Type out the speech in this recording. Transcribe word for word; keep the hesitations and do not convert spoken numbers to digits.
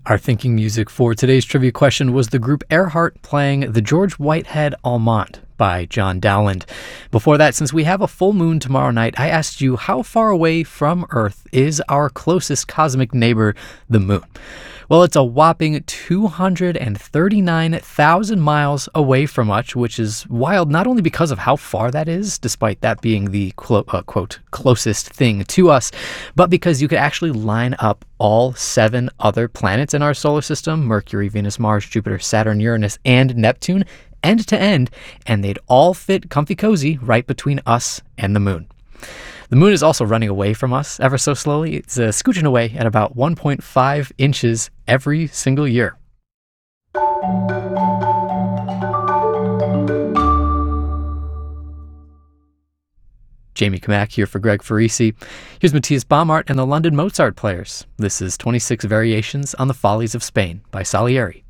Our thinking music for today's trivia question was the group Earhart playing The George Whitehead Almond by John Dowland. Before that, since we have a full moon tomorrow night, I asked you how far away from Earth is our closest cosmic neighbor, the moon? Well, it's a whopping two hundred thirty-nine thousand miles away from us, which is wild not only because of how far that is, despite that being the clo- uh, quote closest thing to us, but because you could actually line up all seven other planets in our solar system, Mercury, Venus, Mars, Jupiter, Saturn, Uranus, and Neptune, end to end, and they'd all fit comfy cozy right between us and the moon. The moon is also running away from us ever so slowly. It's uh, scooching away at about one point five inches every single year. Jamie Kamak here for Greg Farisi. Here's Matthias Baumart and the London Mozart Players. This is twenty-six Variations on the Follies of Spain by Salieri.